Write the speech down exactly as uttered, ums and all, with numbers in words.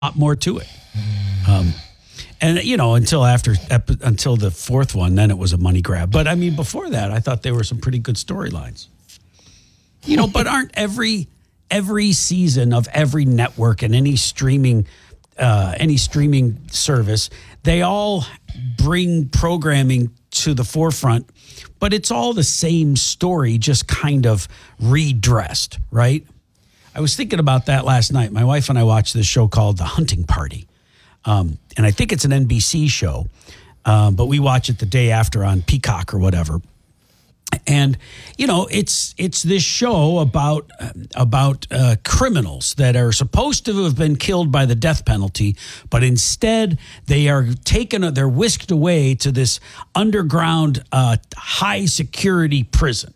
lot more to it. Um, and, you know, until after, until the fourth one, then it was a money grab. But, I mean, before that, I thought there were some pretty good storylines. You know, but aren't every every season of every network and any streaming uh, any streaming service, they all bring programming to the forefront, but it's all the same story, just kind of redressed, right? I was thinking about that last night. My wife and I watched this show called The Hunting Party. Um, and I think it's an N B C show, um, but we watch it the day after on Peacock or whatever. And, you know, it's it's this show about about uh, criminals that are supposed to have been killed by the death penalty, but instead they are taken, they're whisked away to this underground uh, high security prison.